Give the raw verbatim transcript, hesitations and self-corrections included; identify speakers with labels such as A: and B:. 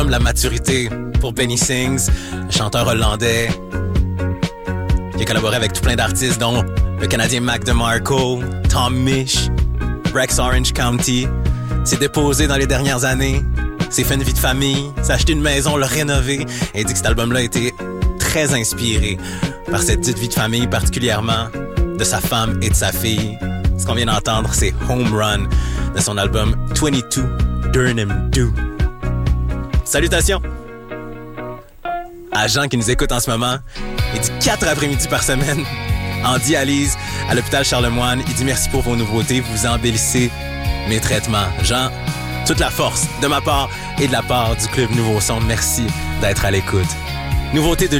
A: La maturité pour Benny Sings, le chanteur hollandais qui a collaboré avec tout plein d'artistes dont le Canadien Mac DeMarco, Tom Misch, Rex Orange County. S'est déposé dans les dernières années, s'est fait une vie de famille, s'est acheté une maison, l'a rénové et dit que cet album-là a été très inspiré par cette petite vie de famille, particulièrement de sa femme et de sa fille. Ce qu'on vient d'entendre, c'est Home Run de son album vingt-deux Durham Do. Salutations à Jean qui nous écoute en ce moment. Il dit quatre après-midi par semaine en dialyse à l'hôpital Charlemagne. Il dit merci pour vos nouveautés, vous embellissez mes traitements. Jean, toute la force de ma part et de la part du Club Nouveau Son. Merci d'être à l'écoute. Nouveauté de